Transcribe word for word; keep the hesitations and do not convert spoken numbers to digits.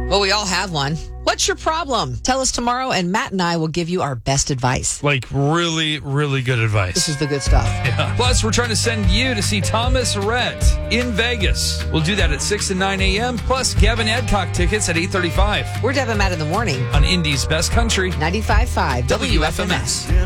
Well, we all have one. What's your problem? Tell us tomorrow, and Matt and I will give you our best advice. Like really, really good advice. This is the good stuff. Yeah. Plus, we're trying to send you to see Thomas Rhett in Vegas. We'll do that at six and nine a.m. Plus, Gavin Adcock tickets at eight thirty-five We're Deb and Matt in the morning on Indy's Best Country, ninety-five point five W F M S.